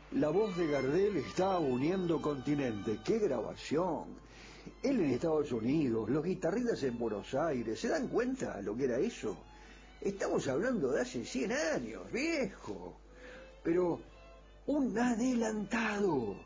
La voz de Gardel está uniendo continentes. ¡Qué grabación! Él en Estados Unidos, los guitarristas en Buenos Aires. ¿Se dan cuenta lo que era eso? Estamos hablando de hace 100 años, viejo. Pero un adelantado.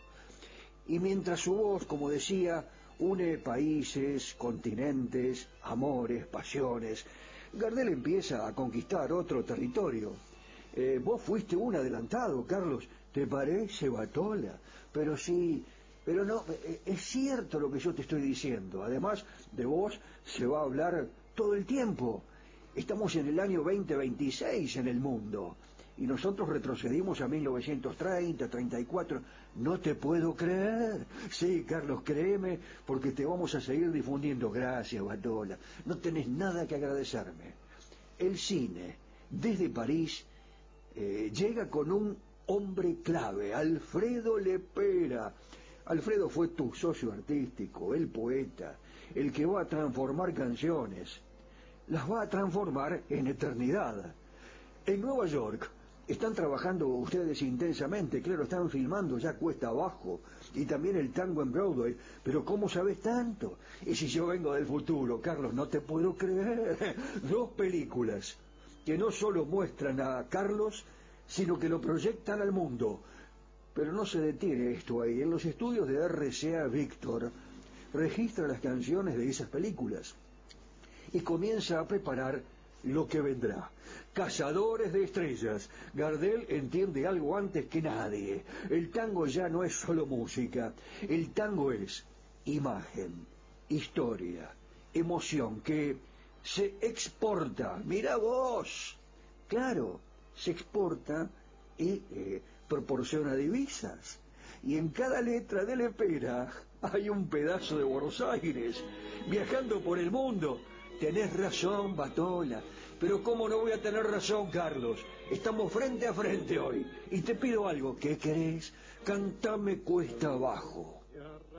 Y mientras su voz, como decía, une países, continentes, amores, pasiones, Gardel empieza a conquistar otro territorio. Vos fuiste un adelantado, Carlos. ¿Te parece, Batola? Pero sí, pero no, es cierto lo que yo te estoy diciendo. Además, de vos se va a hablar todo el tiempo. Estamos en el año 2026 en el mundo. Y nosotros retrocedimos a 1930, 34. No te puedo creer. Sí, Carlos, créeme, porque te vamos a seguir difundiendo. Gracias, Batola. No tenés nada que agradecerme. El cine, desde París, llega con un hombre clave, Alfredo Lepera. Alfredo fue tu socio artístico, el poeta, el que va a transformar canciones. Las va a transformar en eternidad. En Nueva York están trabajando ustedes intensamente, claro, están filmando ya Cuesta Abajo y también el tango en Broadway, pero ¿cómo sabes tanto? Y si yo vengo del futuro, Carlos, no te puedo creer. 2 películas que no solo muestran a Carlos, sino que lo proyectan al mundo. Pero no se detiene esto ahí. En los estudios de RCA Víctor registra las canciones de esas películas y comienza a preparar lo que vendrá. Cazadores de estrellas. Gardel entiende algo antes que nadie. El tango ya no es solo música. El tango es imagen, historia, emoción que se exporta. Mira vos. Claro, se exporta y proporciona divisas. Y en cada letra de Lepera hay un pedazo de Buenos Aires, viajando por el mundo. Tenés razón, Batola, pero ¿cómo no voy a tener razón, Carlos? Estamos frente a frente hoy, y te pido algo. ¿Qué querés? Cantame Cuesta Abajo.